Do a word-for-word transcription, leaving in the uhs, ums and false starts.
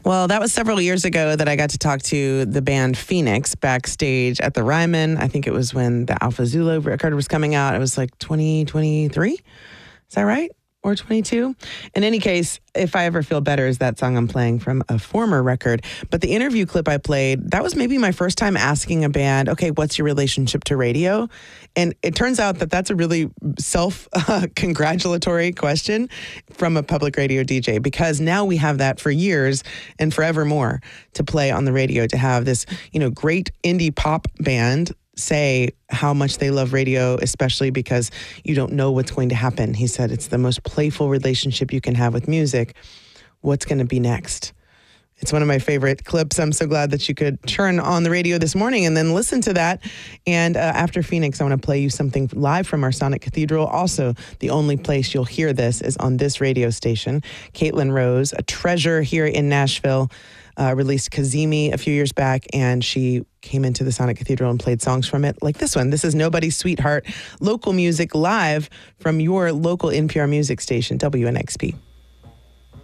Well, that was several years ago that I got to talk to the band Phoenix backstage at the Ryman. I think it was when the Alpha Zulu record was coming out. It was like twenty twenty-three. Is that right? Or twenty-two? In any case, If I Ever Feel Better is that song I'm playing from a former record. But the interview clip I played, that was maybe my first time asking a band, okay, what's your relationship to radio? And it turns out that that's a really self-congratulatory uh, question from a public radio D J, because now we have that for years and forevermore to play on the radio, to have this, you know, great indie pop band say how much they love radio, especially because you don't know what's going to happen. He said it's the most playful relationship you can have with music. What's going to be next? It's one of my favorite clips. I'm so glad that you could turn on the radio this morning and then listen to that. And uh, after Phoenix, I want to play you something live from our Sonic Cathedral. Also, the only place you'll hear this is on this radio station. Caitlin Rose, a treasure here in Nashville, uh, released Kazemi a few years back, and she came into the Sonic Cathedral and played songs from it like this one. This is Nobody's Sweetheart, local music live from your local N P R music station, W N X P.